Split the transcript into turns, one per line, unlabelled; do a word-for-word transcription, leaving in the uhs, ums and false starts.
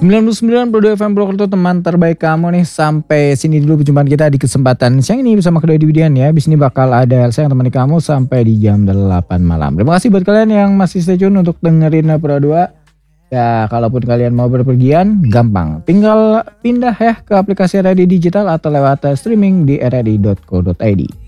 sembilan puluh sembilan koma dua F M Purwokerto, teman terbaik kamu nih. Sampai sini dulu perjumpaan kita di kesempatan siang ini bersama kedua Diwidian ya. Abis ini bakal ada Elsa yang temani kamu sampai di jam delapan malam. Terima kasih buat kalian yang masih stay tune untuk dengerin Pro dua. Ya, kalaupun kalian mau berpergian, gampang. Tinggal pindah ya ke aplikasi R R I Digital atau lewat streaming di r r i dot co dot i d.